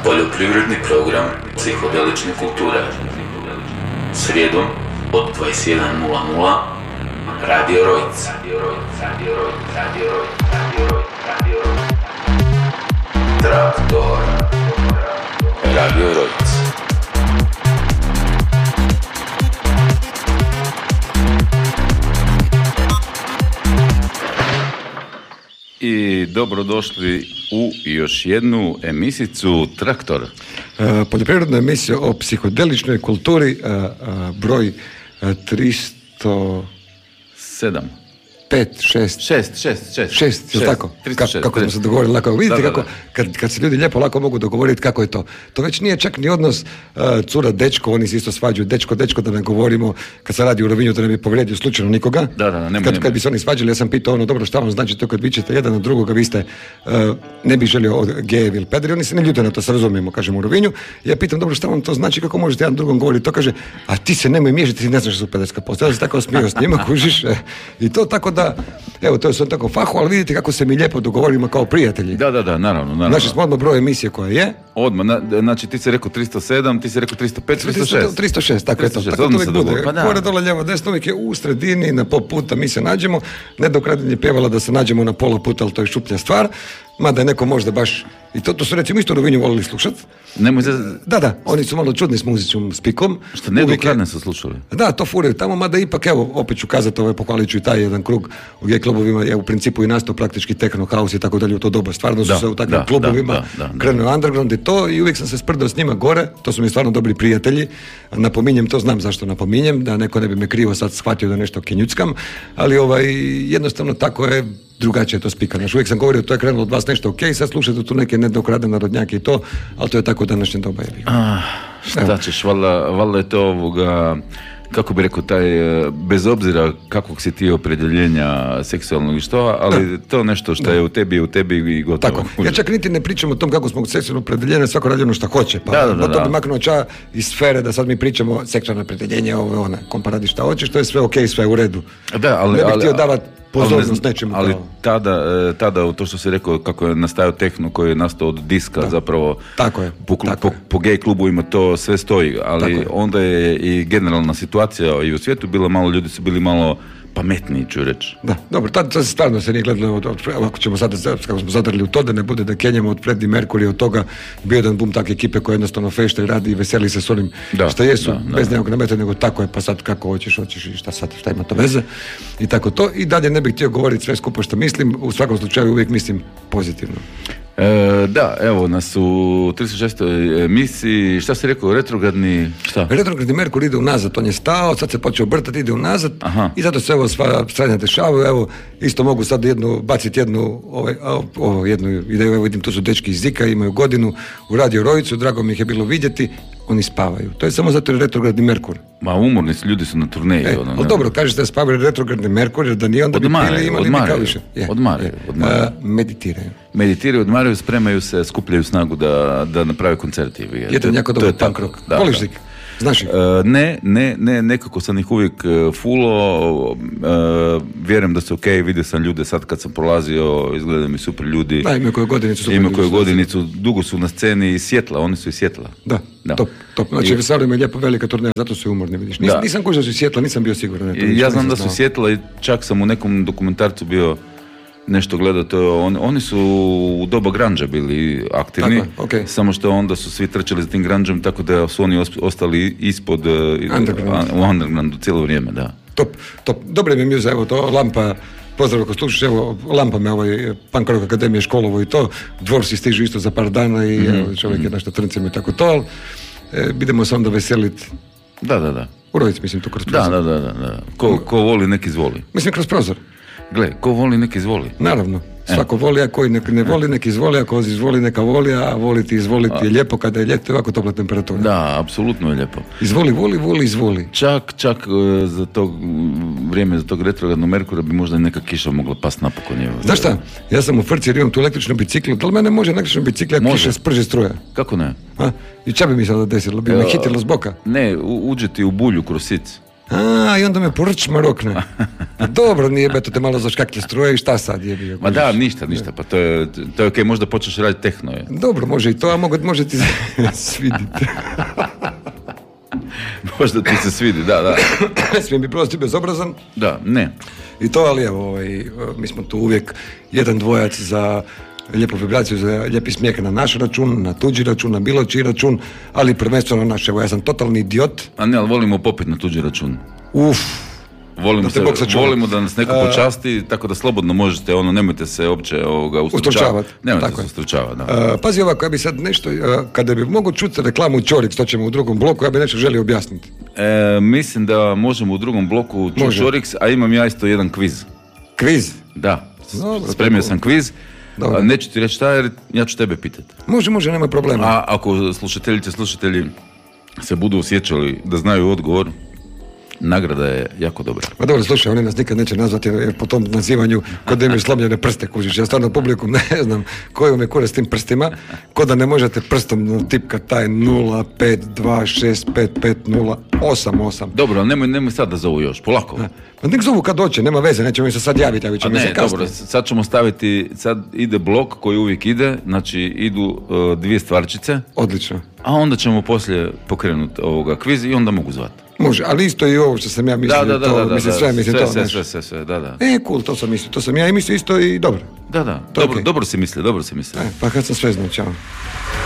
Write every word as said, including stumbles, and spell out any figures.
Poljoprivredni program psihodelične kulture. Srijedom od dvadeset jedan nula nula Radio Rojc. Traktor. Radio Rojc. I dobrodošli u još jednu emisicu Traktor. E, poljoprivredna emisija o psihodeličnoj kulturi, e, e, broj tristo sedam. Pet, šest. Šest, šest, šest. Šest, je li tako? tristo šest, Ka, kako smo se dogovorili lako. Vidite da, da, kako, da. kad, kad se ljudi lijepo lako mogu dogovoriti kako je to. To već nije čak ni odnos uh, cura, dečko, oni se isto svađaju. Dečko, dečko, da ne govorimo, kad se radi u Rovinju, da ne bi povrijedio slučajno nikoga. Da, da, nemoj, kad, nemoj. kad bi se oni svađali, ja sam pitao ono, dobro, šta vam znači to kad vičete jedan na drugoga, vi ste, uh, ne bi želio gejevi ili pederi, oni se ne ljute na to, se razumijemo, kažemo u Rovinju. Ja pitam, dobro, šta vam to znači, kako možete jedan drugom govoriti, to kaže, a ti se nemoj miješati, ti ne znaš što su pederska postoja. Ja sam tako smio s njima, kužiš, e, i to tako da, evo, to je sve tako fahu, ali vidite kako se mi lijepo dogovorimo kao prijatelji. Da, da, da, naravno, naravno. Znači smo odmah broj emisije koja je. Odmah, na, znači ti si rekao tristo sedam, ti si rekao tristo pet, tristo šest. tristo šest, tako je to. Tako to uvijek bude. Pa gore, dole, lijevo, desno, uvijek je u sredini, na pol puta mi se nađemo. Nedokradnje je pjevala da se nađemo na pola puta, ali to je šuplja stvar. Mada je neko možda baš, i to, to su recimo isto u Rovinju volili slušat. Nemoj za... Da, da, oni su malo čudni s muzičnom spikom. Što nedokradne su slušali? Da, to furaju tamo, mada ipak, evo, opet ću kazati, ovaj, pohvalit ću i taj jedan krug u G klubovima, je u principu i nastao praktički techno house i tako dalje u to doba. Stvarno su da, se u takvim da, klubovima da, da, da, krenuo underground i to, i uvijek sam se sprdao s njima gore, to su mi stvarno dobri prijatelji. Napominjem, to znam zašto napominjem, da neko ne bi me krivo sad shvatio da nešto kenjuckam, ali ovaj, jednostavno tako je, drugačije to spika. Naš, uvijek sam govorio, to je krenulo od vas nešto ok, sad slušajte tu neke nedokradne narodnjake i to, ali to je tako današnje doba je bilo. Ah, šta Evo. ćeš, valjda, valjda je to ovoga, kako bi rekao, taj, bez obzira kakvog si ti opredjeljenja seksualnog i što, ali da. To nešto što da. je u tebi je u tebi i gotovo. Tako, ja čak niti ne pričam o tom kako smo seksualno opredjeljenje, svako radi ono što hoće, pa da, da, da, to bi da. maknuo ča iz sfere da sad mi pričamo seksualno opredjeljenje, ovo ono, kompa radi šta hoćeš, to je sve ok, sve u redu. Da, ali, ne bih ali, htio davati pozornost ali, nečemu. Ali kao. tada, tada, to što si rekao, kako je nastajao tehno koji je nastao od diska, da. zapravo tako je, po, tako po, po gej klubovima to sve stoji, ali je. onda je i generalna situacija i u svijetu bila malo, ljudi su bili malo pametniji, ću reći. Da, dobro, tad se stvarno se nije gledalo, od, od, ako ćemo sada, kako smo zadrali u to, da ne bude da kenjamo od Freddie Mercury, od toga bio jedan bum takve ekipe koja jednostavno fešta i radi i veseli se s onim da, šta jesu, da, bez da, nekog nameta, nego tako je, pa sad kako hoćeš, hoćeš i šta sad, šta ima to veze i tako to. I dalje ne bih htio govoriti sve skupo što mislim, u svakom slučaju uvijek mislim pozitivno. E, da, evo nas u tristo šestoj emisiji, šta si rekao, retrogradni, šta? Retrogradni Merkur ide unazad, on je stao, sad se počeo obrtati, ide unazad. Aha. I zato se evo sva stranja dešavaju, evo isto mogu sad jednu, baciti jednu, ovaj, ovo, jednu ideju, evo vidim, tu su dečki iz Zika, imaju godinu u Radio Rojicu, drago mi ih je bilo vidjeti, oni spavaju. To je samo zato jer retrogradni Merkur. Ma umorni su, ljudi su na turneji. E, ono, ali dobro, kažeš da spavaju retrogradni Merkur, jer da nije onda odmaraju, bi pili imali odmaraju, nikao više. Je, odmaraju, je. odmaraju. A, meditiraju. Meditiraju, odmaraju, spremaju se, skupljaju snagu da, da naprave koncerti. Jedan jako dobar punk rock. Voliš ih? Znaš ih? Uh, ne, ne, ne, nekako sam ih uvijek uh, fulo, uh, vjerujem da su ok, vidio sam ljude sad kad sam prolazio, izgledaju mi super ljudi. Da, imaju koju godinicu. Super imaju koju godinicu, dugo su na sceni iz Sjetla, oni su iz Sjetla. Da, da. top, top. Znači, veselio me lijepo velika turneja, zato su umorni, vidiš. Nis, nisam kužio da su iz Sjetla, nisam bio siguran. I ja znam da su iz Sjetla i čak sam u nekom dokumentarcu bio nešto gledao, to on, oni su u doba grunge bili aktivni, tako, okay. Samo što onda su svi trčali za tim grungeom, tako da su oni ostali ispod underground. u undergroundu cijelo vrijeme, da. Top, top. Dobre mi mjuze, evo to, Lampa, pozdrav ako slušaš, evo, Lampa me ovaj Punk Rock Akademije školovo i to, Dvorsi stižu isto za par dana i mm-hmm. evo, čovjek je nešto trncem i tako to, ali e, idemo se onda veseliti. Da, da, da. U Rojici, mislim, to kroz prozor. Da, da, da, da. Ko, ko voli, nek izvoli. Mislim, kroz prozor. Gle, ko voli, nek izvoli. Naravno, svako e. voli, a koji ne, ne voli, nek izvoli, ako izvoli, neka voli, a voliti, izvoliti a. je lijepo kada je ljeto i ovako topla temperatura. Da, apsolutno je lijepo. Izvoli, voli, voli, izvoli. Čak, čak uh, za tog vrijeme, za tog retrogradnog Merkura bi možda neka kiša mogla past napokon. Znaš šta, ja sam u Frci jer imam tu električnu biciklu, da li mene može električnu biciklu, a kiša sprže struja? Kako ne? A? I ča bi mi sada desilo, bi me hitilo s boka? Ne, u, uđe ti u bulju kroz sic. A, i onda me porč marokne. A dobro, nije beto te malo zaškakle struje i šta sad je bio. Ma da, ništa, ništa, pa to je, to je okej, možda počneš raditi tehno. Je. Dobro, može i to, a mogu, može ti sviditi. Možda ti se svidi, da, da. Smijem bi prosti bezobrazan. Da, ne. I to, ali evo, ovaj, mi smo tu uvijek jedan dvojac za lijepu vibraciju, za lijepi smijeh na naš račun, na tuđi račun, na bilo čiji račun, ali prvenstveno naš, evo, ja sam totalni idiot. A ne, ali volimo popit na tuđi račun. Uf. Volimo, se, volimo da nas neko počasti, tako da slobodno možete, ono, nemojte se uopće ovoga ustručavati. Nemojte se ustručavati, da. Uh, pazi ovako, ja bi sad nešto, uh, kada bi mogu čuti reklamu Čorik, što ćemo u drugom bloku, ja bi nešto želio objasniti. E, mislim da možemo u drugom bloku čuti Čoriks, a imam ja isto jedan kviz. Kviz? Da, dobro, spremio sam kviz. Dobro. Neću ti reći šta, jer ja ću tebe pitati. Može, može, nema problema. A ako slušateljice, slušatelji se budu osjećali da znaju odgovor, nagrada je jako dobra. Pa dobro, slušaj, oni nas nikad neće nazvati, jer po tom nazivanju, kod da imaju slomljene prste, kužiš. Ja stvarno publiku ne znam koju me kure s tim prstima, kod da ne možete prstom tipkat taj nula pet dva šest pet pet nula osam osam. Dobro, ali nemoj, nemoj sad da zovu još, polako. Da. Pa nek zovu kad doće, nema veze, nećemo mi se sad javiti, javit ćemo mi se kasnije. Dobro, sad ćemo staviti, sad ide blok koji uvijek ide, znači idu uh, dvije stvarčice. Odlično. A onda ćemo poslije pokrenuti ovoga kviz i onda mogu zvati. Može, ali isto i ovo što sam ja mislio, da, da, to, da, da, mislim, da, sve, mislim sve, to, sve, sve, sve, sve, da, da. E, cool, to sam mislio, to sam ja i mislio isto i dobro. Da, da, dobro, okay. Dobro si mislio, dobro si mislio. E, pa kad sam sve znao, čao.